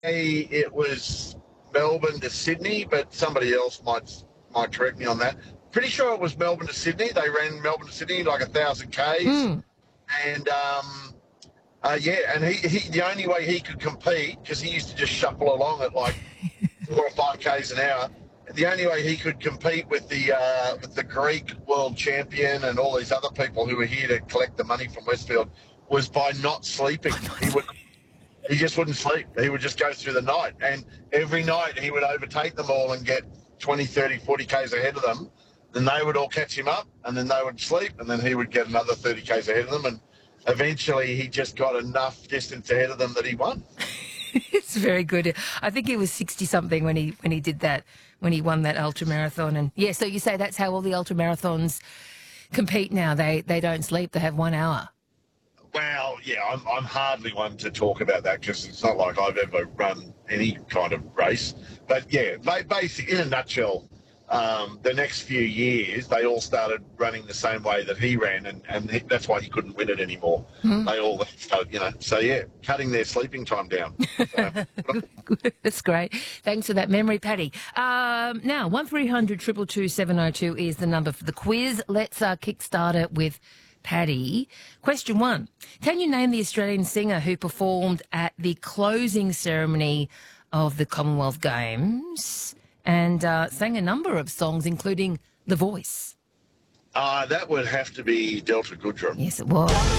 It was Melbourne to Sydney, but somebody else might correct me on that. Pretty sure it was Melbourne to Sydney. They ran Melbourne to Sydney like 1,000 Ks, and and he the only way he could compete, because he used to just shuffle along at like 4 or 5 Ks an hour. The only way he could compete with the Greek world champion and all these other people who were here to collect the money from Westfield was by not sleeping. He just wouldn't sleep. He would just go through the night, and every night he would overtake them all and get 20, 30, 40 Ks ahead of them. Then they would all catch him up, and then they would sleep, and then he would get another 30 Ks ahead of them, and eventually he just got enough distance ahead of them that he won. It's very good. I think he was 60-something when he did that, when he won that ultramarathon. And, yeah, so you say that's how all the ultramarathons compete now. They don't sleep. They have 1 hour. Well, yeah, I'm hardly one to talk about that because it's not like I've ever run any kind of race. But, yeah, basically, in a nutshell, the next few years, they all started running the same way that he ran, and that's why he couldn't win it anymore. They all started, so, yeah, cutting their sleeping time down. Good. That's great. Thanks for that memory, Paddy. Now, 1300 222 702 is the number for the quiz. Let's kickstart it with Paddy. Question 1. Can you name the Australian singer who performed at the closing ceremony of the Commonwealth Games and sang a number of songs, including The Voice? That would have to be Delta Goodrem. Yes, it was.